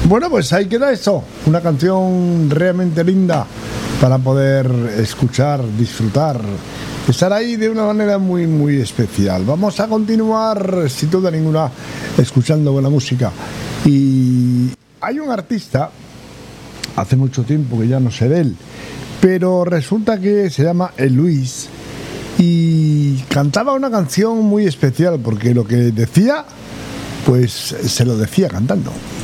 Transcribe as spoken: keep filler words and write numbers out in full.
Bueno, pues ahí queda eso, una canción realmente linda para poder escuchar, disfrutar, estar ahí de una manera muy muy especial. Vamos a continuar, sin duda ninguna, escuchando buena música. Y hay un artista, hace mucho tiempo que ya no sé de él, pero resulta que se llama El Luis y cantaba una canción muy especial porque lo que decía, pues se lo decía cantando.